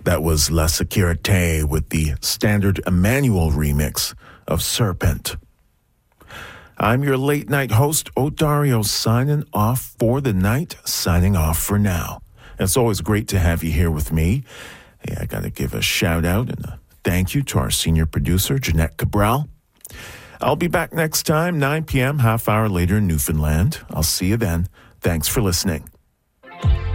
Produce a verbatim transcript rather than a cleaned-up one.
That was La Sécurité with the standard Emmanuel remix of Serpent. I'm your late night host, Odario, signing off for the night, signing off for now. It's always great to have you here with me. Hey, I got to give a shout out and a thank you to our senior producer, Jeanette Cabral. I'll be back next time, nine p.m., half hour later in Newfoundland. I'll see you then. Thanks for listening.